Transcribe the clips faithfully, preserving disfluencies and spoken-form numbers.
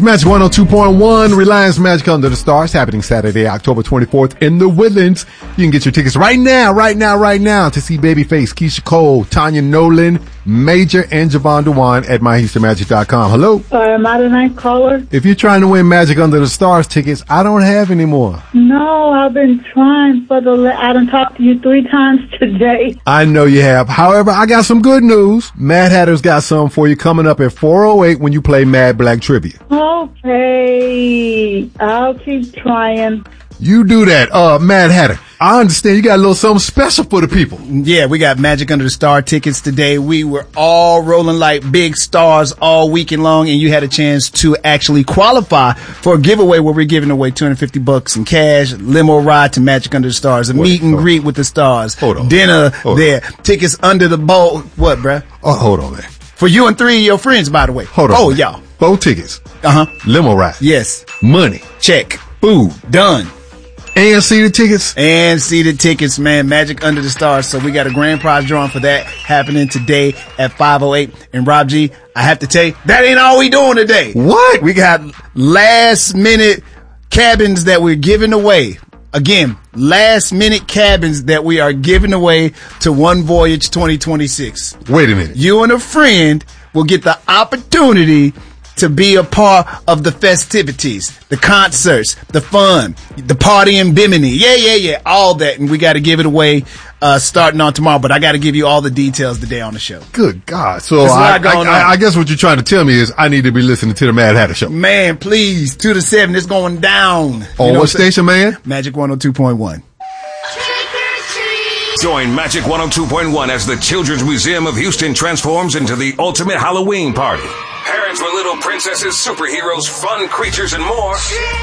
Magic one oh two point one, Reliance Magic Under the Stars, happening Saturday, October twenty-fourth in the Woodlands. You can get your tickets right now, right now, right now to see Babyface, Keisha Cole, Tanya Nolan, Major, and Javon Dewan at my houston magic dot com. Hello? Uh, am I the night caller? If you're trying to win Magic Under the Stars tickets, I don't have any more. No, I've been trying for the... I done talked to you three times today. I know you have. However, I got some good news. Mad Hatter's got some for you coming up at four oh eight when you play Mad Black Trivia. Okay. I'll keep trying. You do that, uh, Mad Hatter. I understand you got a little something special for the people. Yeah, we got Magic Under the Star tickets today. We were all rolling like big stars all weekend long, and you had a chance to actually qualify for a giveaway where we're giving away two hundred fifty bucks in cash, limo ride to Magic Under the Stars, a Wait, meet and greet on. with the stars, hold on. dinner hold there, on. tickets under the bowl. What, bruh? Oh, hold on, man. For you and three of your friends, by the way. Hold on. Oh, man. y'all. Four tickets. Uh-huh. Limo ride. Yes. Money. Check. Food. Done. And seated tickets. And seated tickets, man. Magic Under the Stars. So we got a grand prize drawing for that happening today at five oh eight. And Rob G, I have to tell you, that ain't all we doing today. What? We got last minute cabins that we're giving away. Again, last minute cabins that we are giving away to One Voyage twenty twenty-six. Wait a minute. You and a friend will get the opportunity to be a part of the festivities, the concerts, the fun, the party in Bimini. Yeah, yeah, yeah, all that. And we got to give it away uh starting on tomorrow, but I got to give you all the details today on the show. Good God. So I, I, I, I guess what you're trying to tell me is I need to be listening to the Mad Hatter Show. Man, please, two to seven, it's going down. On you know what station, man? Magic one oh two point one. Join Magic one oh two point one as the Children's Museum of Houston transforms into the ultimate Halloween party. Parents with little princesses, superheroes, fun creatures, and more.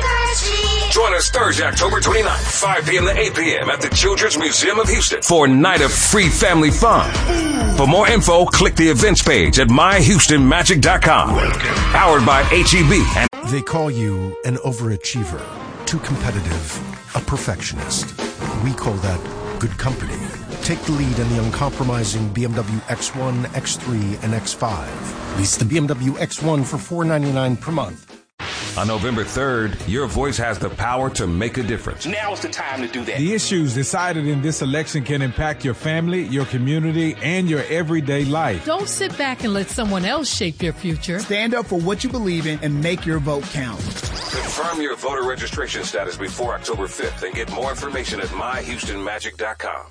Join us Thursday, October twenty-ninth, five p.m. to eight p.m. at the Children's Museum of Houston for a night of free family fun. For more info, click the events page at my houston magic dot com. Powered by H E B. And they call you an overachiever, too competitive, a perfectionist. We call that good company. Take the lead in the uncompromising B M W X one, X three, and X five. Lease the B M W X one for four hundred ninety-nine dollars per month. On November third, your voice has the power to make a difference. Now's the time to do that. The issues decided in this election can impact your family, your community, and your everyday life. Don't sit back and let someone else shape your future. Stand up for what you believe in and make your vote count. Confirm your voter registration status before October fifth and get more information at my houston magic dot com.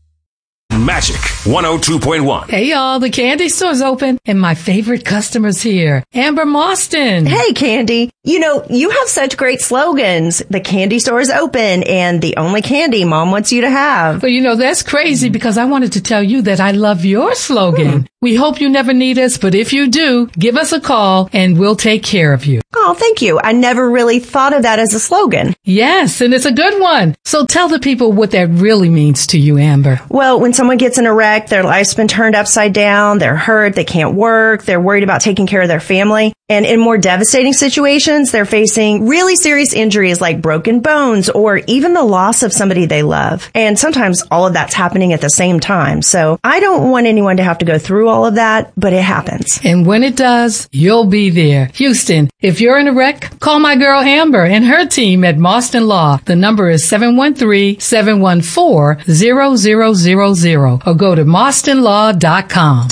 Magic one oh two point one. Hey, y'all, the candy store's open, and my favorite customer's here, Amber Mostyn. Hey, Candy. You know, you have such great slogans. The candy store's open, and the only candy Mom wants you to have. Well, you know, that's crazy because I wanted to tell you that I love your slogan. Hmm. We hope you never need us, but if you do, give us a call, and we'll take care of you. Oh, thank you. I never really thought of that as a slogan. Yes, and it's a good one. So tell the people what that really means to you, Amber. Well, when someone gets in a wreck, their life's been turned upside down, they're hurt, they can't work, they're worried about taking care of their family. And in more devastating situations, they're facing really serious injuries like broken bones or even the loss of somebody they love. And sometimes all of that's happening at the same time. So I don't want anyone to have to go through all of that, but it happens. And when it does, you'll be there. Houston, if you're in a wreck, call my girl Amber and her team at Mostyn Law. The number is seven one three, seven one four, zero zero zero zero or go to mostyn law dot com.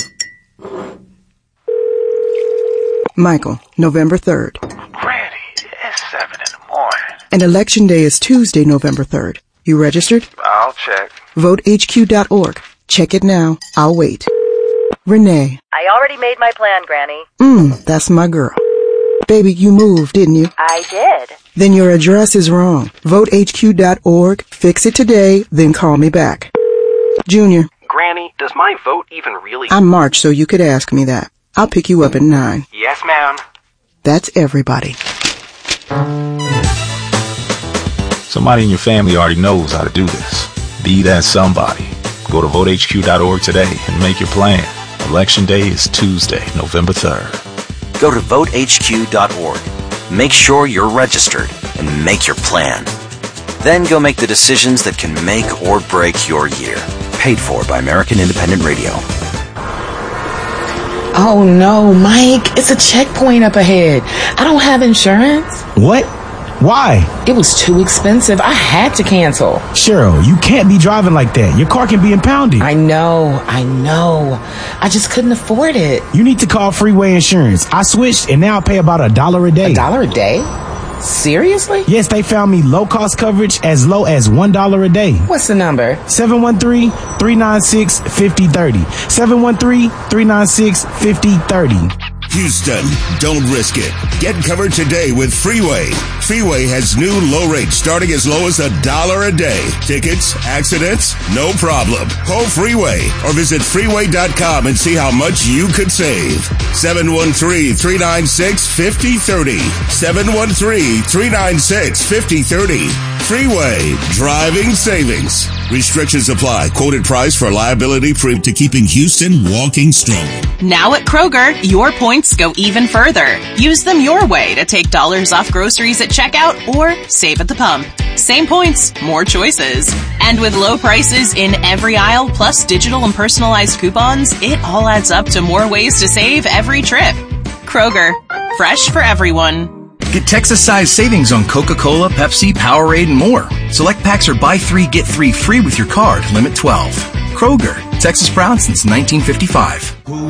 Michael, November third. Granny, it's seven in the morning. And Election Day is Tuesday, November third. You registered? I'll check. vote H Q dot org. Check it now. I'll wait. Renee. I already made my plan, Granny. Mmm, that's my girl. Baby, you moved, didn't you? I did. Then your address is wrong. vote H Q dot org. Fix it today, then call me back. Junior. Granny, does my vote even really... I'm March, so you could ask me that. I'll pick you up at nine. Yes, ma'am. That's everybody. Somebody in your family already knows how to do this. Be that somebody. Go to vote H Q dot org today and make your plan. Election Day is Tuesday, November third. Go to vote H Q dot org. Make sure you're registered and make your plan. Then go make the decisions that can make or break your year. Paid for by American Independent Radio. Oh no, Mike, it's a checkpoint up ahead. I don't have insurance. What? Why? It was too expensive. I had to cancel. Cheryl, you can't be driving like that. Your car can be impounded. I know, I know. I just couldn't afford it. You need to call Freeway Insurance. I switched and now I pay about a dollar a day. A dollar a day? Seriously? Yes, they found me low-cost coverage as low as one dollar a day. What's the number? seven one three, three nine six, five zero three zero. seven one three, three nine six, five zero three zero. Houston, don't risk it. Get covered today with Freeway. Freeway has new low rates starting as low as a dollar a day. Tickets, accidents, no problem. Call Freeway or visit freeway dot com and see how much you could save. seven one three, three nine six, five zero three zero. seven one three, three nine six, five zero three zero. Freeway, driving savings. Restrictions apply. Quoted price for liability proved to keeping Houston walking strong. Now at Kroger, your points go even further. Use them your way to take dollars off groceries at checkout or save at the pump. Same points, more choices. And with low prices in every aisle, plus digital and personalized coupons, it all adds up to more ways to save every trip. Kroger, fresh for everyone. Get Texas-sized savings on Coca-Cola, Pepsi, Powerade, and more. Select packs are buy three, get three free with your card. Limit twelve. Kroger, Texas proud since nineteen fifty-five.